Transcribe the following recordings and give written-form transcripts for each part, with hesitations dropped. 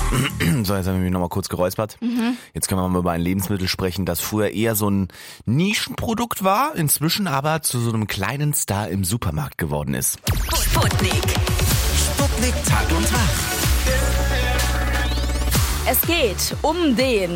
So, jetzt haben wir mich nochmal kurz geräuspert. Jetzt können wir mal über ein Lebensmittel sprechen, das früher eher so ein Nischenprodukt war, inzwischen aber zu so einem kleinen Star im Supermarkt geworden ist. Sputnik. Sputnik Tag und Wach. Es geht um den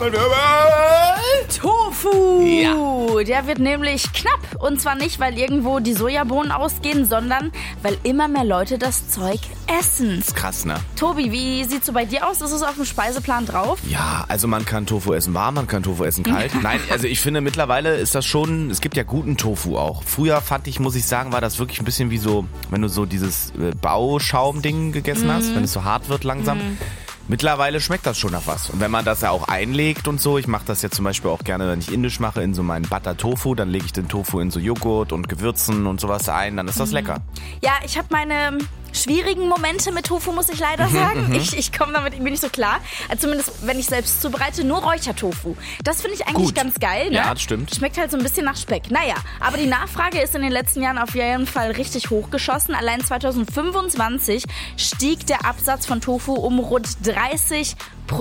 Tofu. Ja. Der wird nämlich knapp. Und zwar nicht, weil irgendwo die Sojabohnen ausgehen, sondern weil immer mehr Leute das Zeug essen. Das ist krass, ne? Tobi, wie sieht's so bei dir aus? Ist es auf dem Speiseplan drauf? Ja, also man kann Tofu essen warm, man kann Tofu essen kalt. Nein, also ich finde mittlerweile ist das schon, es gibt ja guten Tofu auch. Früher fand ich, muss ich sagen, war das wirklich ein bisschen wie so, wenn du so dieses Bauschaum-Ding gegessen hast, wenn es so hart wird langsam. Mittlerweile schmeckt das schon nach was. Und wenn man das ja auch einlegt und so, ich mache das ja zum Beispiel auch gerne, wenn ich indisch mache, in so meinen Butter Tofu, dann lege ich den Tofu in so Joghurt und Gewürzen und sowas ein, dann ist das lecker. Ja, ich habe meine schwierigen Momente mit Tofu, muss ich leider sagen. Ich komme damit irgendwie nicht so klar. Also zumindest, wenn ich selbst zubereite, nur Räuchertofu. Das finde ich eigentlich Gut. ganz geil. Ne? Ja, das stimmt. Schmeckt halt so ein bisschen nach Speck. Naja, aber die Nachfrage ist in den letzten Jahren auf jeden Fall richtig hochgeschossen. Allein 2025 stieg der Absatz von Tofu um rund 30%.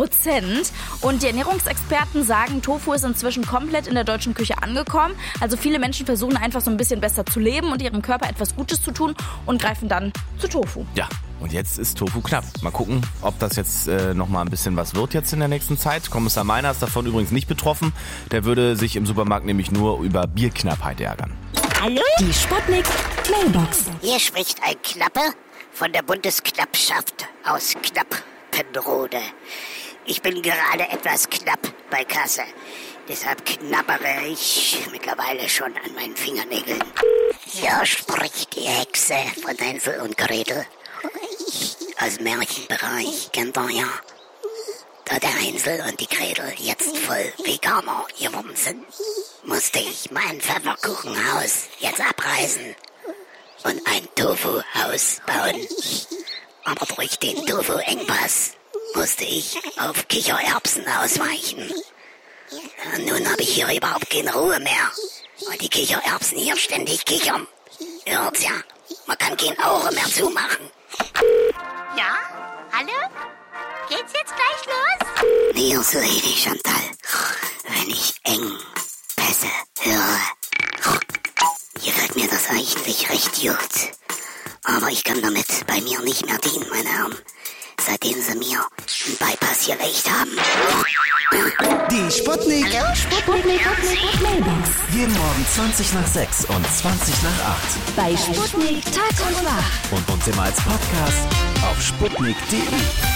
Und die Ernährungsexperten sagen, Tofu ist inzwischen komplett in der deutschen Küche angekommen. Also viele Menschen versuchen einfach so ein bisschen besser zu leben und ihrem Körper etwas Gutes zu tun und greifen dann zu Tofu. Ja, und jetzt ist Tofu knapp. Mal gucken, ob das jetzt nochmal ein bisschen was wird jetzt in der nächsten Zeit. Kommissar Meiner ist davon übrigens nicht betroffen. Der würde sich im Supermarkt nämlich nur über Bierknappheit ärgern. Hallo? Die Sputnik Mailbox. Hier spricht ein Knappe von der Bundesknappschaft aus Knappenrode. Ich bin gerade etwas knapp bei Kasse. Deshalb knabbere ich mittlerweile schon an meinen Fingernägeln. Hier spricht die Hexe von Hänsel und Gretel. Aus dem Märchenbereich kennt ihr ja. Da der Hänsel und die Gretel jetzt voll Veganer geworden sind, musste ich mein Pfefferkuchenhaus jetzt abreißen und ein Tofu-Haus bauen. Aber durch den Tofu-Engpass musste ich auf Kichererbsen ausweichen. Nun habe ich hier überhaupt keine Ruhe mehr. Und die Kichererbsen hier ständig kichern. Ihr hört's ja, man kann kein Auge mehr zumachen. Ja? Hallo? Geht's jetzt gleich los? Hier ist Lady Chantal. Wenn ich Engpässe höre, gefällt mir das eigentlich recht gut. Aber ich kann damit bei mir nicht mehr dienen, meine Herren. Seitdem sie mir einen Bypass gelegt haben. Die Sputnik. Hallo, Sputnik Mailbox. Jeden Morgen 20 nach 6 und 20 nach 8. Bei Sputnik Tag und Wach. Und uns immer als Podcast auf sputnik.de.